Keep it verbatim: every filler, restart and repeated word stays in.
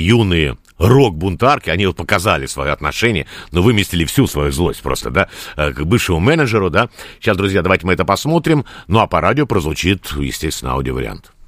юные рок-бунтарки, они вот показали свое отношение, но выместили всю свою злость просто, да, к бывшему менеджеру, да. Сейчас, друзья, давайте мы это посмотрим. Ну, а по радио прозвучит, естественно, аудиовариант.